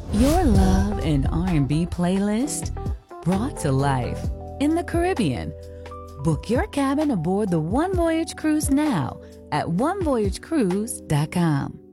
Your love and R&B playlist brought to life in the Caribbean. Book your cabin aboard the One Voyage Cruise now at onevoyagecruise.com.